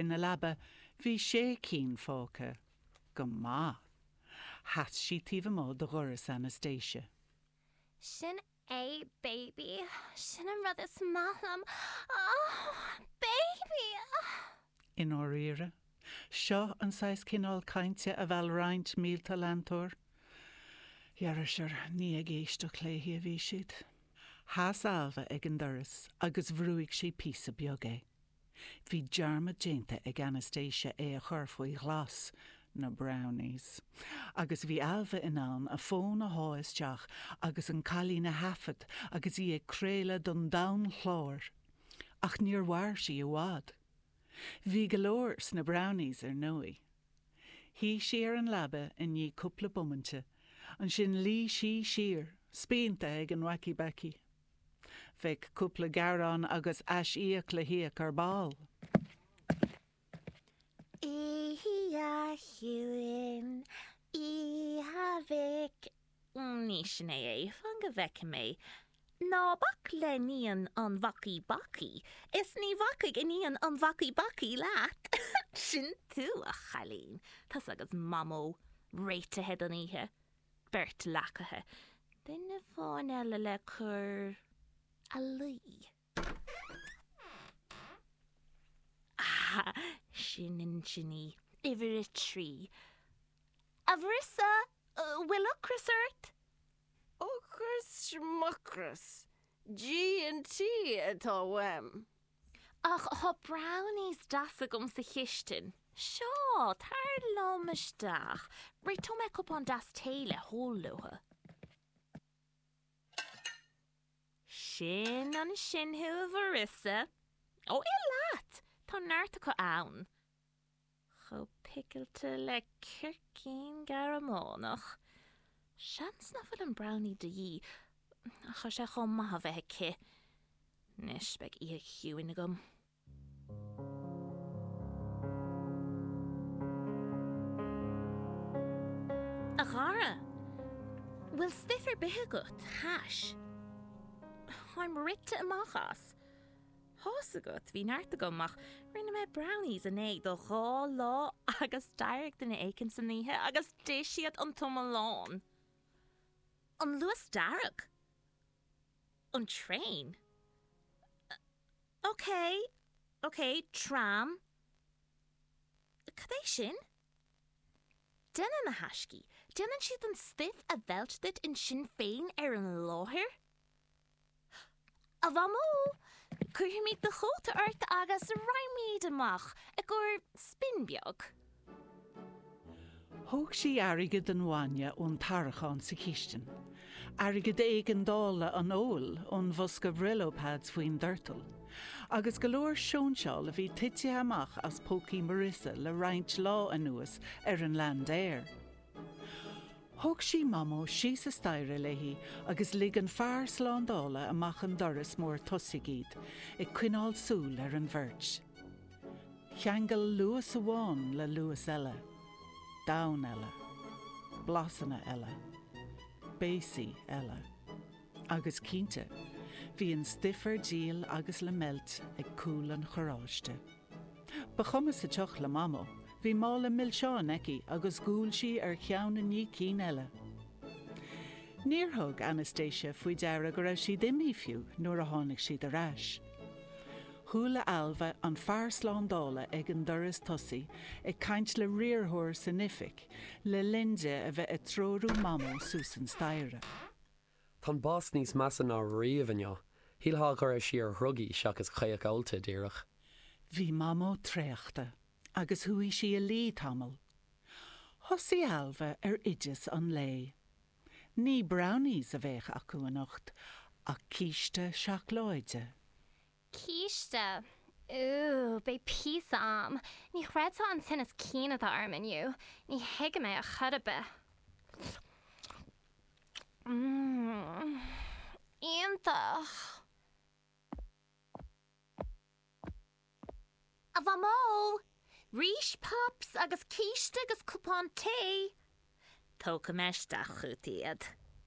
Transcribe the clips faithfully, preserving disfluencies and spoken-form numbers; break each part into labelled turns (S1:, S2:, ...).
S1: na labba, bhí sé cín fóca. Go má. Has sí tíomh mó do ghuras Anastasia.
S2: Sin é, baby. Sin an rud is maithlam. Oh, baby!
S1: In áíire, seo an sais cinál cainte a bhfuil roinnt mílta leantóir. Dhearar seir ní a géisteach léthe a bhí siad. Has alva ag an doras agus bhrúigh sí písa beag é. Bhí dearmad déanta ag Anastasia é a chur faoi glas na brownies. Agus bhí alva inán a fón a háisteach agus an calí na hafad agus í ag créile don dain chlár. Ach níor bhair sí a bhád. Bhí golóir sna brownies ar nui. Hí sí ar an labba in ní cúpla bummante, an sin lí sí sír, spínta ag an wacky-backy. Feic cúpla garán agus as íoc le híoc ar ball.
S2: Í a hiúin, í a bhic. Ní sin é é, fan go bheice mé. Ná bach le níon an wacky-backy. Is ní bhacaig in níon an wacky-backy leat. Sin tú a chalín. Tás agus mamó, réitethe don ihe. Bert lacathe. Duine fáin eile le cur a lí. Ah, sin in sinní, iver a trí. A bhrisa, bhfuil a crisart?
S3: Ochras schmuckras. G and T atá wem.
S2: Ach, ha brownies dasa gom sa chistin. Seo, tar lomisteach. Rí tú me cup an das téile hólúha. Sin an sin hu a bharissa. Ó, i leat, tá náirta go ann. Cho picklte le circín gar amónach. Seans na fud an brownie de dhí, a chu sé chum maith bheith ci. Nis beg í a chiúin agam. A gara, bhfuil stiffer bithe gut, hash. I'm ritte amachas. Hása gut, hí náirta gomach, rinne me brownies in é do gá lá agus dairg den écin san níthe agus déisiad an tomalán. An Lewis Darragh? An train? Uh, okay, okay, tram. Cadé sin? Denna na haiscí, dennan siad an stiff a bheltdit in Sinn Féin ar an láthir? A bhamó, chuir mí de chóta ort agus raimíd amach a gur spinbeag.
S1: Thóg sí airgid an bhaine ón tarachán sa chistin. Airgid éig an dála an óil ón bhosca Brillo-pads faoin d'irtal. Agus go leor seonseáil a bhí tití amach as pócaí marissa le roinnt lá anuas ar an land air. Thóg sí mamó sí sa staire leihí agus lig an fear slándála amach an doras mór tosigíd ag cuineáil súl ar an bhirt. Cheangal luas a bháin le luas eile. Down eile, blasanna eile, bésaí eile. Agus cínte, bhí an stiffer díal agus le melt ag cúil an choráiste. Ba chumas sa teach le mamó, bhí mála millseán eici agus gúil sí ar cheann na ní cín eile. Níor thug Anastasia faoi deara go raibh siad imí fiú nuair a tháinig siad arás. Thúla alva an fear slándála ag an doras tosaí ag caint le riarthóir san ific le linde a bheith a tróú mamó Susan staire.
S4: Tá bás níos measa ná riamhanne, hílthá go raibh sí ar thrugaí seachas chaoach olta díreach.
S1: Bhí mamó tréachta, agus thuí sí a lí tamil. Thosaí alva ar idias an lé. Ní brownies a bheith acu an ocht, ach cíiste seach láide.
S2: Cíiste. Ooh, be písa am. Ní chreidtá an sin is cína a armaniu. Ní heige me a chudabe. Mmm. Íntach. A bhamó. Ríis pops agus cíiste agus cúpán té. Tóca meisteach chutíad.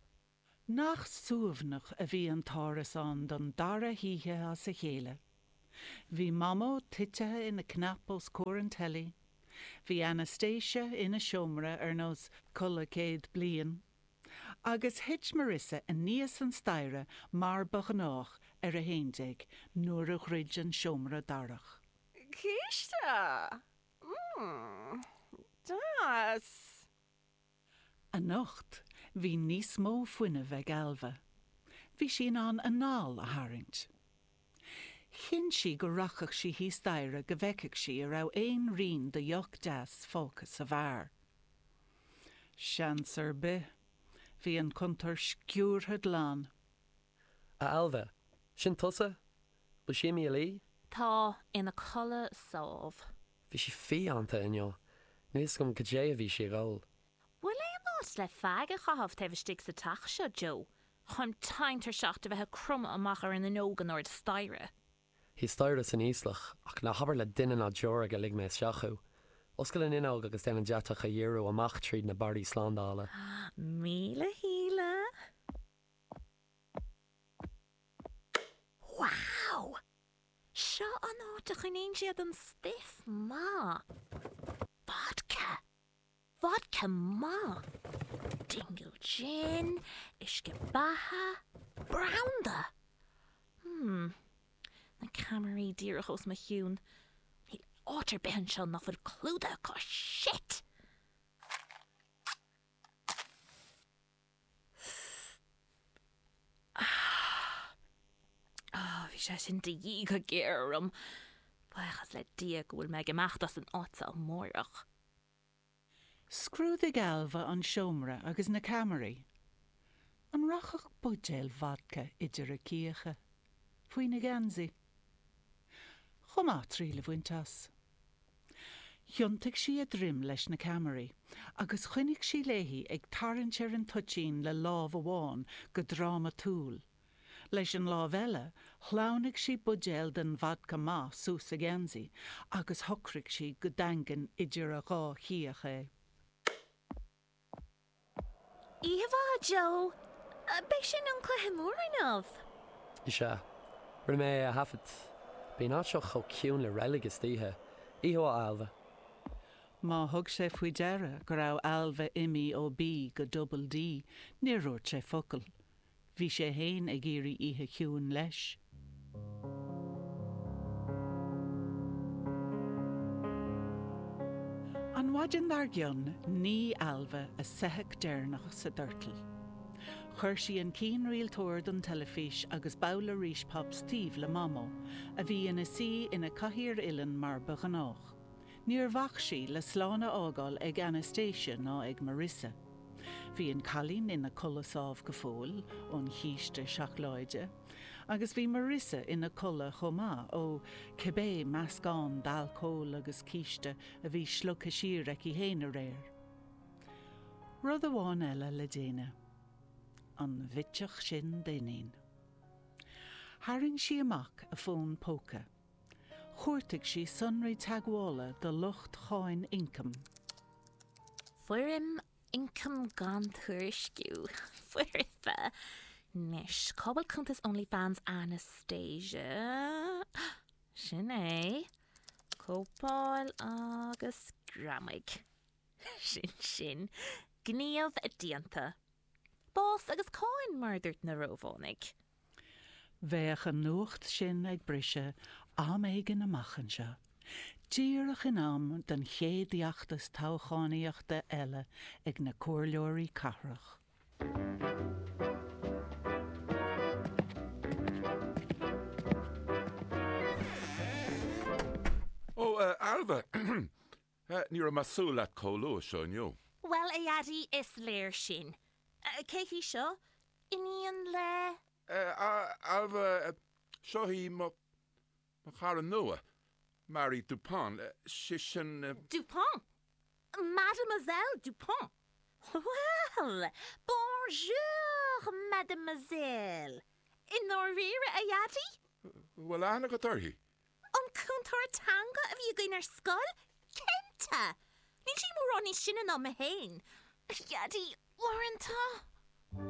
S1: Nach suamhnach a bhí an táras an don dara híthe as a chéile. Bhí Mamo titithe ina knapos córan telly. Bhí Anastasia ina siomra ar nós colla céad blian. Agus hit Marissa a níos an staire mar bachanách ar a héindeag nuair a chrid an siomra darach.
S3: Cíiste! Mm, das!
S1: A nocht, bhí níos mó fuine bheith galbha. Bhí sin an a nál a hairint. Chin si go rachach si hí staire go bheiceach si a rá éon rion de joch deas fócas a bhar. Seansar be, bhí an contar sciúrthad lán.
S4: A Alva, sin tusa? Bu sé mi a lí?
S2: Tá ina colla sábh.
S4: Bhí si fí anta inniu. Níos gom go dé a bhí si gáil.
S2: Bhfuil é bhás le feig a chahabh taobhstig sa tach seo, Joe. Chum taintar seach a bheithe crumma amach ar in the nógan or the staire.
S4: Hí staire san íslach ach na habar le duine na deora go lig mé seachu. Oscail in inág agus déanaan deatach a dhéú amach tríd na barí slandála.
S2: Míle híle. Wow! Seo an áiteach in éon siad an stiff má. Vodka. Vodka má. Dingo gin, isce baha, brownda. Hmm. Na camarí díirechos ma hiún. Hí átar behan seo nach fud clúda go shit. Ah, bhí sé sin de dhí go géirim. Bachas le dia go bhfuil me gemacht as an áta mórach.
S1: Scrúd ag alva an siomra agus na camarí. An rachach budéil vodka idir a cíocha. Fuoi na gansi. Chomá trí le bhaintas. Thiontaigh si a drim leis na camarí, agus chuinnig si léhí ag tarint ar an tuitín le lámh amháin go dráma túl. Leis an lámh eile, chlánaigh si budéil den vodka má sús a gansi, agus thocraigh si go dangan idir a gá cíocha.
S2: Íomhá, Joe. Bé sin an cluthe mórinmh.
S4: I se. Rinne mé a hafad. Bí ná seo cho ciún le religus títhe. Ího Alva.
S1: Má thug sé faoi deire go raibh alva imi ó bí go double D, ní ruirt sé focail. Bhí sé héin ag géirí ihe ciún leis. An waidin dar gionn ní alva a sethach déirnach sa dúirtl. Chuir si an cín rialtóir don telefís agus bála ríis pop Steve le Mamo, a bhí ina si ina caithír ilan mar bachanách. Níor bhach si le slána ágáil ag Anastasia ná ag Marissa. Bhí an chalín ina colasámh go fóil ón chiiste seachláide, agus bhí Marissa ina colla chomá ó cibé meascán d'alcóil agus cíiste a bhí slucha siar ag i héana réir. Rud amháin eile le déine. An bhiteach sin daoine. Haring si amach a fón póca. Chórtaigh si sunraí taghála do lucht cháin incam.
S2: Fuirim incam gan thuirsciú. Fuirfa. Nis, cobal cuntas OnlyFans Anastasia. Sin é. Cópáil agus gramig. Sin sin. Gníomh a dianta. Bás agus cáin murdert na rómhánig.
S1: Bheith an nuacht sin ag brise am éigen amachchan se. Díirech in am den chéadíochtas táchaíochta eile ag na cóirleoirí carach.
S5: Oh, uh, Alva, uh, ní a masú leat cólú seo nniu.
S2: Well, a yaddy is léir sin. Cé hí seo? Iníon le...
S5: Uh, uh, Alva, uh, seo hí mo... mo chara nua. Marie Dupont. Uh, si sin... Uh...
S2: Dupont? Mademoiselle Dupont? Well, bonjour, mademoiselle. In Norira a yaddy?
S5: Well, anna go tarhi.
S2: An cúntar tanga a bhí gain ar scoil? Kenta! Ní sí mór an sin an am a hain. Yaddy, warranta?